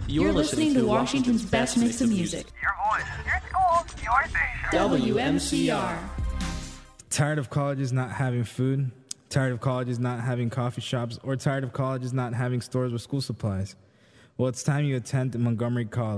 You're listening to Washington's best mix of music. Your voice, your school, your station. WMCR. Tired of colleges not having food? Tired of colleges not having coffee shops? Or tired of colleges not having stores with school supplies? Well, it's time you attend Montgomery College.